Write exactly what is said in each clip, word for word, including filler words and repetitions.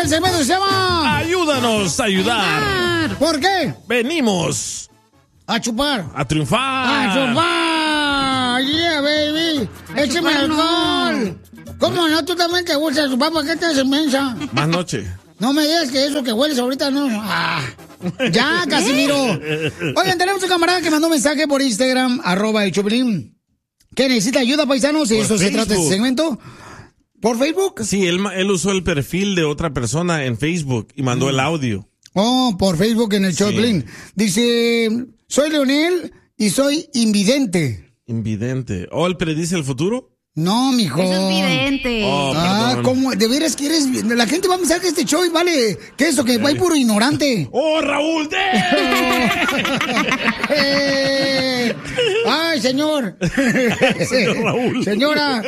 segmento se llama... Ayúdanos a ayudar. ¿Por qué? Venimos a chupar. A triunfar. A chupar. Yeah, baby. Échame alcohol. ¿Cómo no? Tú también te gusta chupar. ¿Para qué te haces mensa? Más noche. No me digas que eso que hueles ahorita no. Ah. Ya, Casimiro. Oigan, tenemos un camarada que mandó un mensaje por Instagram, arroba el Choplin, que necesita ayuda, paisanos, y Por eso se Facebook. trata de este segmento. ¿Por Facebook? Sí, él, él usó el perfil de otra persona en Facebook y mandó Mm. el audio. Oh, por Facebook en el Choplin. Dice, soy Leonel y soy invidente. Invidente. ¿O él predice el futuro? No, mijo. Eso es vidente. Oh, Ah, perdón. ¿cómo? ¿De veras quieres? La gente va a pensar que este show vale... ¿Qué es eso? Que hay puro ignorante. ¡Oh, Raúl! Eh, ¡Ay, señor! Señor Raúl. Señora.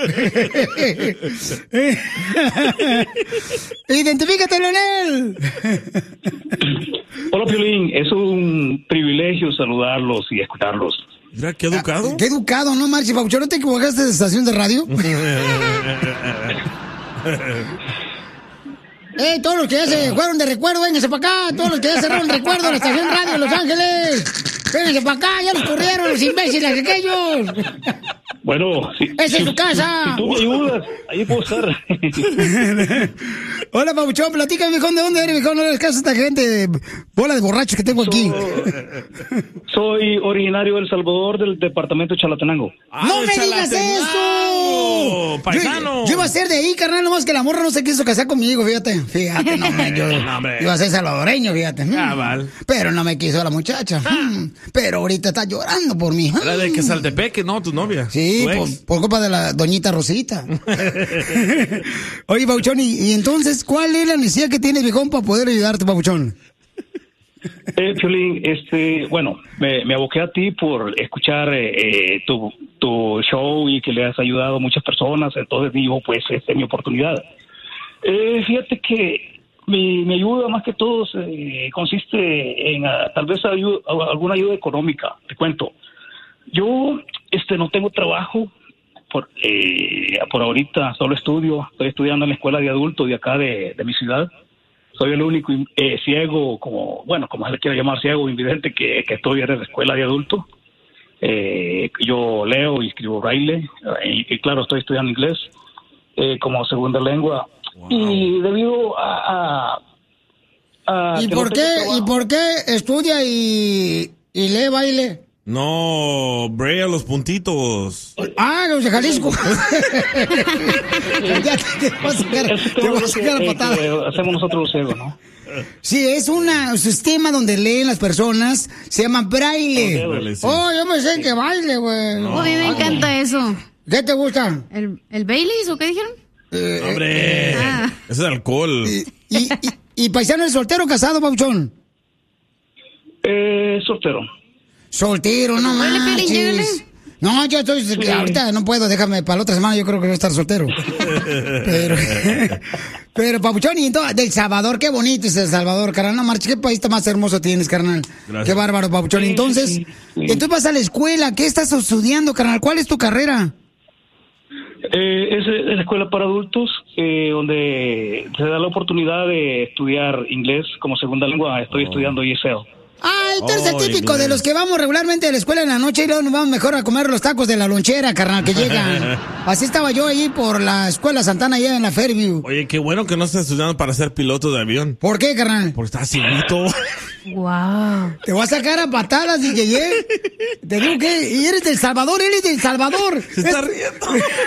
Identifícate, Leonel. Hola, Piolín. Es un privilegio saludarlos y escucharlos. Mira, qué educado. Ah, qué educado, ¿no, Marci Paucho? ¿No te equivocaste de estación de radio? ¡Eh, todos los que ya se fueron de recuerdo, vénganse para acá! ¡Todos los que ya cerraron recuerdo en la estación de radio de Los Ángeles! ¡Vénganse para acá! ¡Ya los corrieron los imbéciles aquellos! Bueno, si, ¡Esa es si- tu casa! Si tú me ayudas, ahí puedo estar. Hola, Pabuchón, platícame, viejón, ¿de dónde eres, viejón? No le hagas caso a esta gente, bola de borrachos que tengo aquí. Soy originario de El Salvador, del departamento de Chalatenango. ¡No me digas eso! ¡Paisano! Yo, yo iba a ser de ahí, carnal, nomás que la morra no se quiso casar conmigo, fíjate. Fíjate, no, me, yo No, hombre. iba a ser salvadoreño, fíjate. Cabal. Pero no me quiso la muchacha. Mm. Pero ahorita está llorando por mí. Era de que Saltepeque, ¿no? Tu novia. Sí, Tu ex. por, por culpa de la doñita Rosita. Oye, Pabuchón, ¿y, y entonces cuál es la necesidad que tienes, viejón, para poder ayudarte, Pabuchón? Eh, Piolín, este, bueno, me, me aboqué a ti por escuchar eh, eh, tu, tu show y que le has ayudado a muchas personas, entonces digo, pues, esta es mi oportunidad. Eh, fíjate que mi, mi ayuda, más que todo, eh, consiste en ah, tal vez ayu- alguna ayuda económica, te cuento. Yo este, no tengo trabajo, por, eh, por ahorita solo estudio, estoy estudiando en la escuela de adultos de acá de, de mi ciudad. Soy el único eh, ciego, como bueno, como se le quiera llamar, ciego o invidente que, que estoy en la escuela de adultos. Eh, yo leo y escribo braille, eh, y, y claro, estoy estudiando inglés eh, como segunda lengua. Wow. Y debido a... a, a ¿Y que por no qué, tengo y trabajo- por qué estudia y, y lee baile? No, Brea, los puntitos. Ah, los de Jalisco. Ya te, te voy a sacar, Eso te voy a que- sacar a eh, patada. que hacemos nosotros los ciegos, ¿no? Sí, es un sistema donde leen las personas, se llama braille. Braille, sí. Oh, yo pensé que baile, güey. Oh, a mí me encanta eso. ¿Qué te gusta? ¿El, el Baileys o qué dijeron? Eh, Hombre, Ah. ese es alcohol. y, y, y, y paisano, ¿es soltero o casado, Pauchón? Eh, soltero. Soltero, no Órale, Piolín, llégale. manches. No, yo estoy, ahorita no puedo, déjame, para la otra semana yo creo que voy a estar soltero. Pero, pero Papuchón, y entonces, del Salvador, qué bonito es El Salvador, carnal, no marches, qué país tan más hermoso tienes, carnal. Gracias. Qué bárbaro, Papuchón. Sí, Entonces, sí, sí. entonces vas a la escuela, ¿qué estás estudiando, carnal? ¿Cuál es tu carrera? Eh, es, es la escuela para adultos, eh, donde se da la oportunidad de estudiar inglés como segunda lengua. Estoy estudiando E S L. Ay, tú eres el Oh, típico inglés. de los que vamos regularmente a la escuela en la noche y luego nos vamos mejor a comer los tacos de la lonchera, carnal, que llegan. Así estaba yo ahí por la escuela Santana allá en la Fairview. Oye, qué bueno que no estás estudiando para ser piloto de avión. ¿Por qué, carnal? Porque estás cieguito. Wow. Te voy a sacar a patadas, D J. ¿eh? Te digo que y eres del Salvador, eres del Salvador. Se está riendo.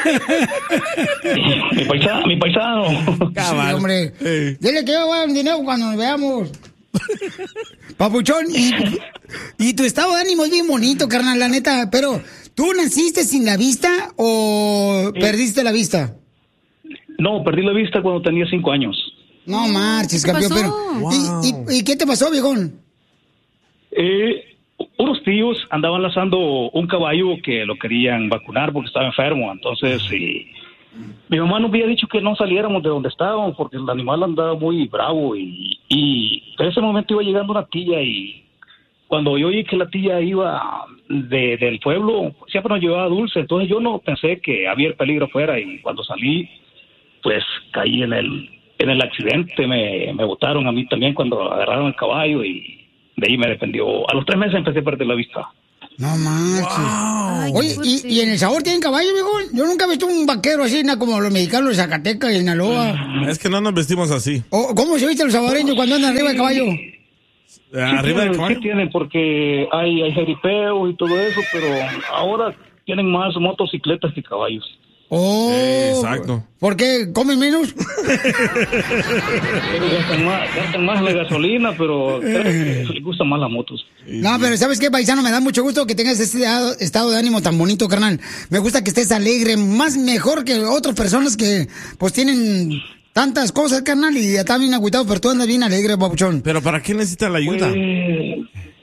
mi, paisa- mi paisano. Sí, Cabal. hombre. Ey. Dile que yo voy a dar dinero cuando nos veamos. Papuchón, y, y tu estado de ánimo es bien bonito, carnal, la neta. Pero, ¿tú naciste sin la vista o perdiste la vista? No, perdí la vista cuando tenía cinco años. No marches, ¿Qué campeón, pasó? pero... Wow. ¿y, y, y qué te pasó, viejón? Eh, unos tíos andaban lanzando un caballo que lo querían vacunar porque estaba enfermo. Entonces, sí, mi mamá nos había dicho que no saliéramos de donde estábamos porque el animal andaba muy bravo. Y, y en ese momento iba llegando una tía y cuando yo oí que la tía iba de, del pueblo, siempre nos llevaba dulce. Entonces yo no pensé que había peligro afuera y cuando salí, pues caí en el en el accidente me, me botaron a mí también cuando agarraron el caballo y de ahí me dependió. A los tres meses empecé a perder la vista. No manches. Ay, qué Oye, ¿y, fuerte. ¿y en El Sabor tienen caballo, viejo? Yo nunca he visto un vaquero así, na, como los mexicanos de Zacatecas y Sinaloa. Es que no nos vestimos así. ¿O ¿Cómo se viste los saboreños cuando andan arriba del caballo? Eh, Sí Arriba del tienen, caballo. sí tienen, porque hay, hay jeripeos y todo eso, pero ahora tienen más motocicletas que caballos. Oh, Exacto. ¿Por qué? ¿Comen menos? Pero gastan más, gastan más la gasolina, pero creo que les gustan más las motos. No, pero ¿sabes qué, paisano? Me da mucho gusto que tengas este estado, estado de ánimo tan bonito, carnal. Me gusta que estés alegre, más mejor que otras personas que, pues, tienen tantas cosas, carnal, y están bien agüitados, pero tú andas bien alegre, papuchón. Pero ¿para qué necesita la ayuda? Pues,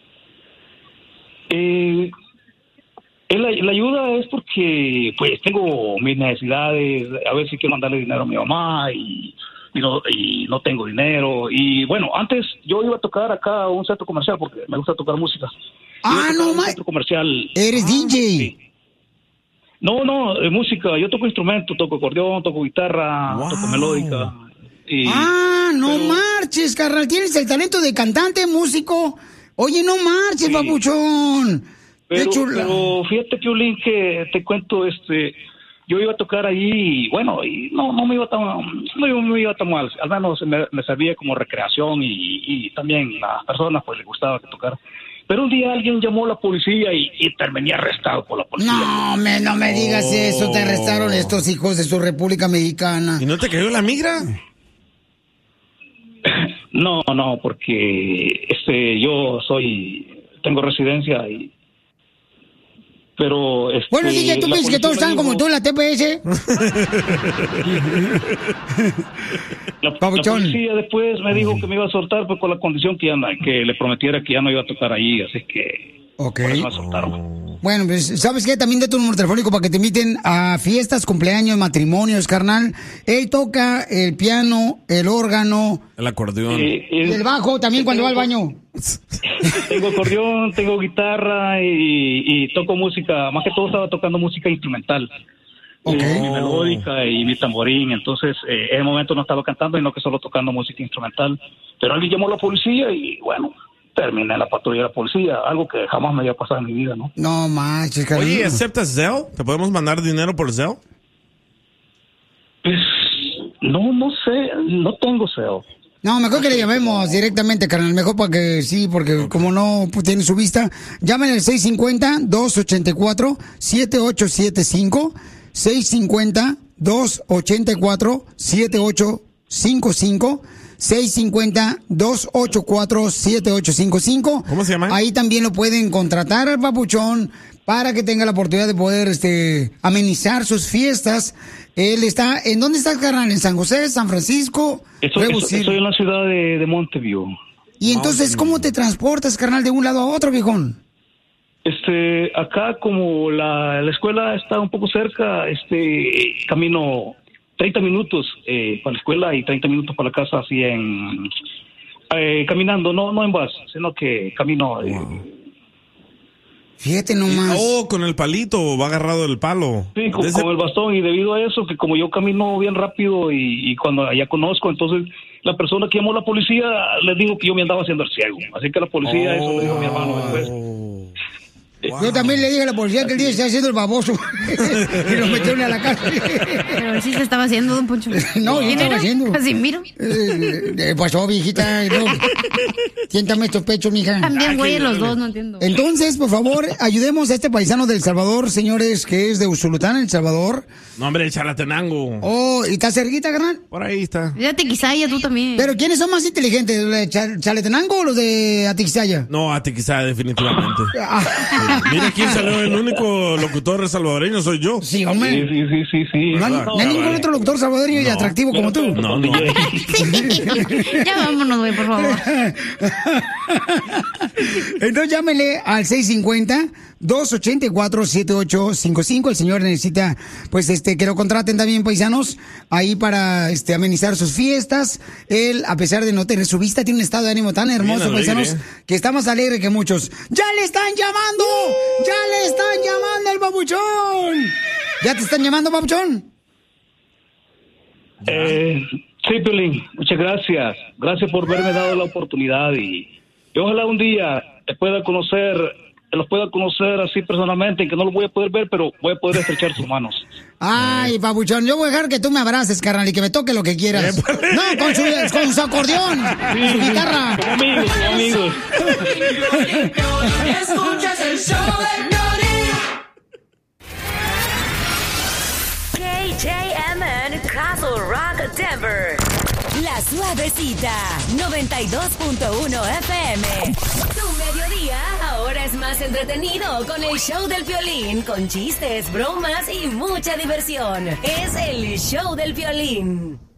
eh, eh, la, la ayuda es porque, pues, tengo mis necesidades. A veces quiero mandarle dinero a mi mamá y, y, no, y no tengo dinero. Y, bueno, antes yo iba a tocar acá a un centro comercial porque me gusta tocar música. Iba a Ah, tocar no, a un ma- centro comercial. Eres D J. Sí. No, no, eh, música. Yo toco instrumento, toco acordeón, toco guitarra, Wow. toco melódica. Y, Ah, no pero- marches, carnal. Tienes el talento de cantante, músico. Oye, no marches, Sí. papuchón. Qué Pero, chula. pero fíjate, Piolín, que te cuento, este, yo iba a tocar ahí y bueno, y no, no me iba tan, no iba- me iba tan mal. Al menos me, me servía como recreación y, y también a las personas pues les gustaba que tocar. Pero un día alguien llamó a la policía y, y terminé arrestado por la policía. No, me, no me digas Oh. eso. Te arrestaron estos hijos de su República Mexicana. ¿Y no te cayó la migra? No, no, porque este, yo soy, tengo residencia y, pero este, Bueno, D J, ¿tú la piensas que policía todos me están dijo- como tú en la T P S? La, la Papuchón. policía después me dijo que me iba a soltar, pues con la condición que, ya no- que le prometiera que ya no iba a tocar allí, así que Ok. por eso me soltaron. Bueno, pues, ¿sabes qué? También de tu número telefónico para que te inviten a fiestas, cumpleaños, matrimonios, carnal. Él toca el piano, el órgano, El acordeón. Eh, y eh, el bajo también cuando va al baño. tengo acordeón, tengo guitarra y, y toco música, más que todo estaba tocando música instrumental. Ok. Eh, mi melódica y mi tamborín, entonces eh, en el momento no estaba cantando, sino que solo tocando música instrumental. Pero alguien llamó a la policía y bueno, terminé en la patrulla de la policía, algo que jamás me había pasado en mi vida, ¿no? No manches, carnal. Oye, ¿aceptas Zelle? ¿Te podemos mandar dinero por Zelle? Pues no, no sé, no tengo C E O. No, mejor que le llamemos directamente, carnal. Mejor para que sí, porque como no pues, tiene su vista, llamen al seis cinco cero, dos ocho cuatro, siete ocho siete cinco, seis cinco cero, dos ocho cuatro, siete ocho cinco cinco, seis cinco cero, dos ocho cuatro, siete ocho cinco cinco. ¿Cómo se llama? Ahí también lo pueden contratar al papuchón para que tenga la oportunidad de poder este amenizar sus fiestas. Él está, ¿en dónde está, carnal? ¿En San José, San Francisco? Estoy, Rebus estoy, Hill. estoy en la ciudad de, de Mountain Y entonces, ¿cómo te transportas, carnal, de un lado a otro, viejón? Este, acá como la, la escuela está un poco cerca, este, camino treinta minutos eh, para la escuela y treinta minutos para la casa, así en, eh, caminando, no, no en bus, sino que camino. eh, Fíjate nomás. Oh, con el palito, va agarrado el palo. Sí, con, De ese- con el bastón, y debido a eso, que como yo camino bien rápido y, y cuando ya conozco, entonces la persona que llamó a la policía le dijo que yo me andaba haciendo el ciego. Así que la policía, eso le dijo a mi hermano después. Oh. Yo también le dije a la policía que el día está haciendo el baboso. Y lo metieron a la cárcel. Pero él sí se estaba haciendo, don Poncho. No, yo ¿Quién estaba era? haciendo. Casimiro. Eh, ¿Qué pasó, viejita? No. Siéntame estos pechos, mija. También, güey, los dos, no entiendo. Entonces, por favor, ayudemos a este paisano del Salvador, señores, que es de Usulután, El Salvador. No, hombre, Chalatenango. Oh, ¿y está cerquita, carnal? Por ahí está. Fíjate, Quisaya, tú también. Pero ¿quiénes son más inteligentes, los de Chal- Chalatenango o los de Atixaya? No, a ti quizá, definitivamente. Ah, Mira quién salió, el único locutor salvadoreño soy yo. sí, Sí, hombre. sí, sí, sí, sí. No hay, no hay ningún otro locutor salvadoreño y No. atractivo como tú. No, no. Ya vámonos, güey, por favor. Entonces llámele al seis cinco cero, dos ocho cuatro, siete ocho cinco cinco. El señor necesita, pues, este, que lo contraten también, paisanos, ahí para, este, amenizar sus fiestas. Él, a pesar de no tener su vista, tiene un estado de ánimo tan hermoso, alegre. paisanos, que está más alegre que muchos. ¡Ya le están llamando! ¡Ya le están llamando al babuchón! ¿Ya te están llamando, babuchón? Eh, Sí, Piolín, muchas gracias. Gracias por haberme dado la oportunidad y, y ojalá un día te pueda conocer, los pueda conocer así personalmente, que no los voy a poder ver, pero voy a poder estrechar sus manos. Ay, papuchón, yo voy a dejar que tú me abraces, carnal, y que me toque lo que quieras. No, con su, con su acordeón, sí, su guitarra. Como amigos, como amigos. Escuchas el show de Piolín. K J M N Castle Rock, Denver. La Suavecita, noventa y dos punto uno F M. Tu mediodía ahora es más entretenido con el show del Piolín, con chistes, bromas y mucha diversión. Es el show del Piolín.